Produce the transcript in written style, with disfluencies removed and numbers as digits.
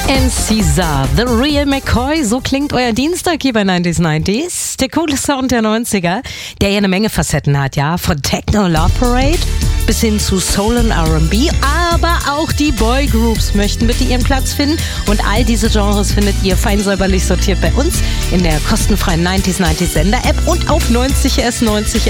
Caesar, The Real McCoy, so klingt euer Dienstag hier bei 90s. Der coole Sound der 90er, der ja eine Menge Facetten hat, ja. Von Techno Love Parade bis hin zu Soul und R&B, aber auch die Boygroups möchten bitte ihren Platz finden. Und all diese Genres findet ihr fein säuberlich sortiert bei uns in der kostenfreien 90s Sender-App und auf 90s